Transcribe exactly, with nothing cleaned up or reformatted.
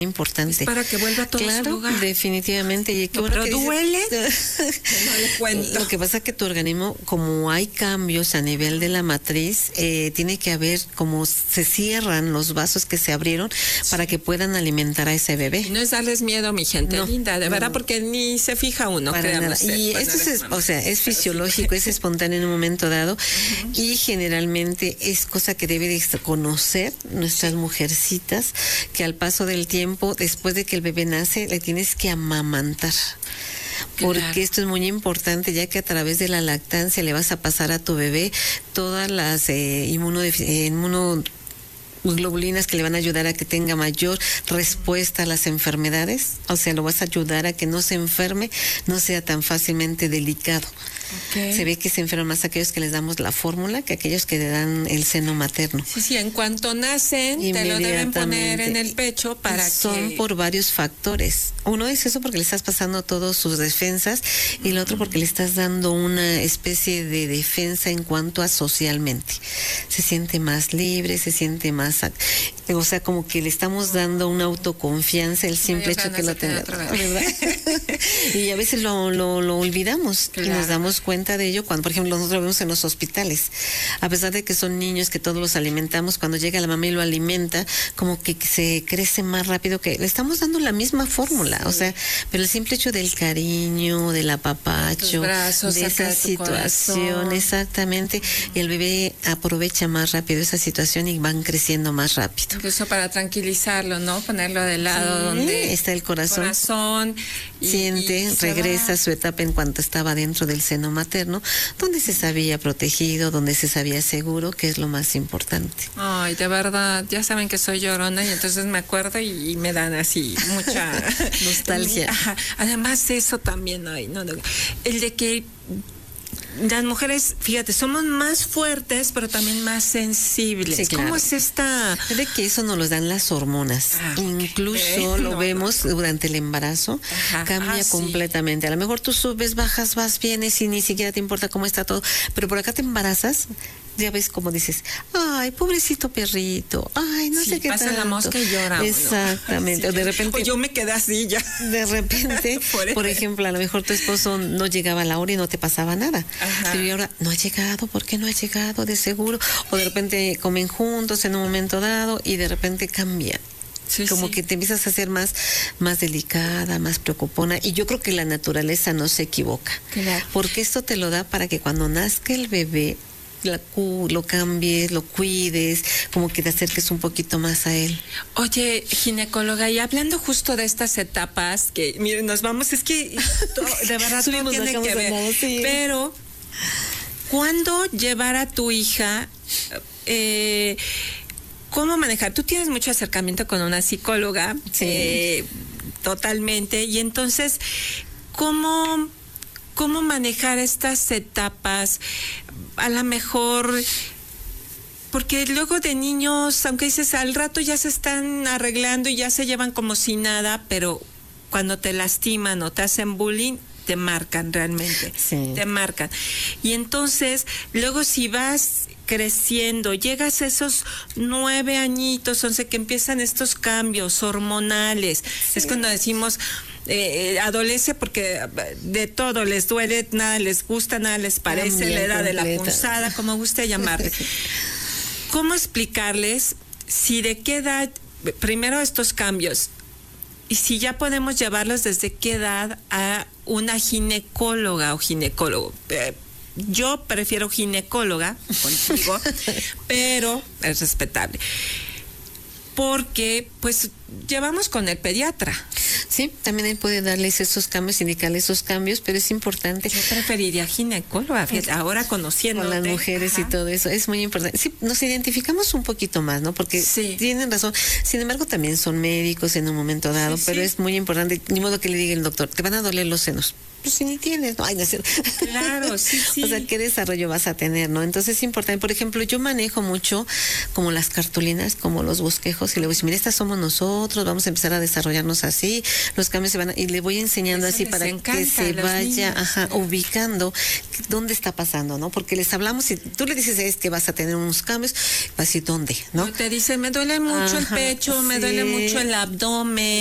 importante. Es para que vuelva todo claro, a su lugar. Definitivamente. Y qué no, bueno pero que duele. dices... no le cuento. Lo que pasa es que tu organismo, como hay cambios a nivel de la matriz, eh, tiene que haber, como se cierran los vasos que se abrieron para que puedan alimentar a ese bebé. Y no es darles miedo, mi gente no, linda, de no, verdad, no. porque ni se fija uno. Para nada. Y esto es, o sea, es fisiológico, es espontáneo en un momento dado, uh-huh. y generalmente es cosa que debe de conocer nuestras mujercitas, que al paso del tiempo, después de que el bebé nace, le tienes que amamantar. Porque claro. esto es muy importante, ya que a través de la lactancia le vas a pasar a tu bebé todas las eh, inmunodefic- eh, inmuno globulinas que le van a ayudar a que tenga mayor respuesta a las enfermedades, o sea, lo vas a ayudar a que no se enferme, no sea tan fácilmente delicado. Okay. Se ve que se enferman más aquellos que les damos la fórmula que aquellos que le dan el seno materno. Sí, sí, en cuanto nacen te lo deben poner en el pecho para Son que... por varios factores. Uno es eso porque le estás pasando todas sus defensas, y el otro porque le estás dando una especie de defensa en cuanto a socialmente. Se siente más libre, se siente más, o sea, como que le estamos dando una autoconfianza, el simple hecho que lo tenga, ¿verdad? Y a veces lo, lo, lo olvidamos, claro. y nos damos cuenta de ello cuando, por ejemplo, nosotros lo vemos en los hospitales. A pesar de que son niños que todos los alimentamos, cuando llega la mamá y lo alimenta, como que se crece más rápido, que le estamos dando la misma fórmula, sí. o sea, pero el simple hecho del cariño, del apapacho, brazos, de esa situación, corazón. Exactamente, y el bebé aprovecha más rápido esa situación y van creciendo más rápido. Incluso para tranquilizarlo, ¿no? Ponerlo de lado, sí, donde está el corazón. corazón y, siente, y regresa a su etapa en cuanto estaba dentro del seno materno, donde se sabía protegido, donde se sabía seguro, que es lo más importante. Ay, de verdad, ya saben que soy llorona y entonces me acuerdo y, y me dan así mucha nostalgia. Ajá. Además eso también, ay, no, no, el de que las mujeres, fíjate, somos más fuertes, pero también más sensibles. Sí, claro. ¿Cómo es esta? Es de que eso nos lo dan las hormonas. Ah, Incluso okay. lo no, vemos no. durante el embarazo. Ajá. Cambia ah, completamente. Sí. A lo mejor tú subes, bajas, vas, vienes y ni siquiera te importa cómo está todo. Pero por acá te embarazas, ya ves como dices, ay, pobrecito perrito, ay, no sí, sé qué pasa tanto. la mosca y llora. Exactamente. Sí. O de repente. O yo me quedé así ya. De repente, por, por ejemplo, a lo mejor tu esposo no llegaba a la hora y no te pasaba nada. Ajá. Pero ahora no ha llegado, ¿por qué no ha llegado? De seguro. O de repente comen juntos en un momento dado y de repente cambia. Sí, como sí. que te empiezas a hacer más, más delicada, más preocupona. Y yo creo que la naturaleza no se equivoca. Claro. Porque esto te lo da para que cuando nazca el bebé, La, lo cambies, lo cuides, como que te acerques un poquito más a él. Oye, ginecóloga, y hablando justo de estas etapas, que miren, nos vamos, es que todo, de verdad todo tiene que ver, nada, sí. Pero ¿cuándo llevar a tu hija? Eh, ¿Cómo manejar? Tú tienes mucho acercamiento con una psicóloga, sí. eh, totalmente, y entonces, ¿cómo, cómo manejar estas etapas? A lo mejor, porque luego de niños, aunque dices al rato ya se están arreglando y ya se llevan como si nada, pero cuando te lastiman o te hacen bullying, te marcan realmente, sí. te marcan. Y entonces, luego si vas creciendo, llegas a esos nueve añitos, once, que empiezan estos cambios hormonales, sí. es cuando decimos... Eh, adolece porque de todo les duele, nada les gusta, nada les parece, la edad de la punzada, como guste llamarle. ¿Cómo explicarles si de qué edad, primero estos cambios, y si ya podemos llevarlos desde qué edad a una ginecóloga o ginecólogo? Eh, yo prefiero ginecóloga contigo, pero es respetable. Porque, pues, llevamos con el pediatra. Sí, también él puede darles esos cambios, indicarle esos cambios, pero es importante. Yo preferiría ginecóloga, fíjate, ahora conociendo. Con las mujeres, ajá. y todo eso, es muy importante. Sí, nos identificamos un poquito más, ¿no? Porque sí. tienen razón. Sin embargo, también son médicos en un momento dado, sí, pero sí. es muy importante, ni modo que le diga el doctor, te van a doler los senos. Pues si ni tienes, no, ay, no es cierto. Claro, sí, sí. O sea, ¿qué desarrollo vas a tener, no? Entonces es importante. Por ejemplo, yo manejo mucho como las cartulinas, como los bosquejos, y le voy a decir, mira, estas somos nosotros, vamos a empezar a desarrollarnos así, los cambios se van a, y le voy enseñando Eso así les para encanta que se a los vaya, niños. ajá, ubicando dónde está pasando, ¿no? Porque les hablamos y tú le dices es que vas a tener unos cambios, va a decir dónde, ¿no? Te dice, me duele mucho Ajá, el pecho, me sí. duele mucho el abdomen.